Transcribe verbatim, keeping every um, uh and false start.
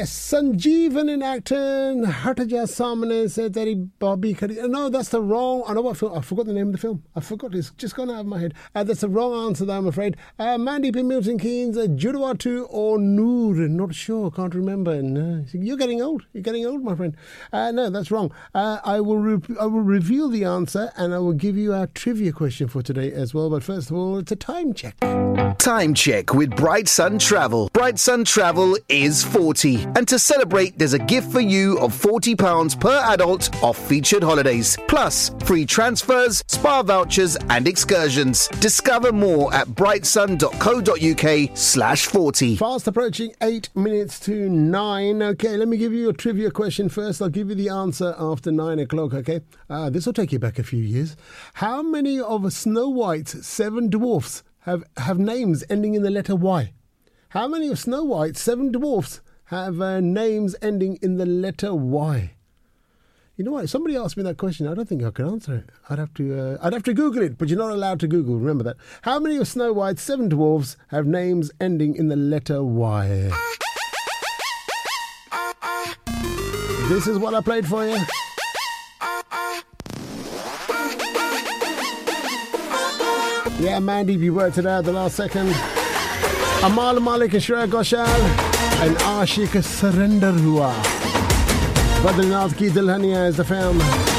Yes, Sanjeevan in Acton. Hataja Samane said that he Bobby Khadi. No, that's the wrong. I know what film. I forgot the name of the film. I forgot. It's just gone out of my head. Uh, that's the wrong answer, though, I'm afraid. Uh, Mandy P. Milton Keynes, uh, Judawatu or Noor. Not sure. Can't remember. No. You're getting old. You're getting old, my friend. Uh, no, that's wrong. Uh, I will re- I will reveal the answer and I will give you our trivia question for today as well. But first of all, it's a time check. Time check with Bright Sun Travel. Bright Sun Travel is forty. And to celebrate, there's a gift for you of forty pounds per adult off featured holidays. Plus, free transfers, spa vouchers and excursions. Discover more at brightsun.co.uk slash 40. Fast approaching eight minutes to nine. Okay, let me give you a trivia question first. I'll give you the answer after nine o'clock, okay? Uh, this will take you back a few years. How many of Snow White's seven dwarfs have, have names ending in the letter Y? How many of Snow White's seven dwarfs have uh, names ending in the letter Y? You know what? Somebody asked me that question. I don't think I could answer it. I'd have to. Uh, I'd have to Google it. But you're not allowed to Google. Remember that. How many of Snow White's seven dwarfs have names ending in the letter Y? This is what I played for you. Yeah, Mandy, you worked it out the last second. Amal Malik and Shreya Ghoshal. And Aashik Surrender Hua. Badrinath Ki Dulhania is the film.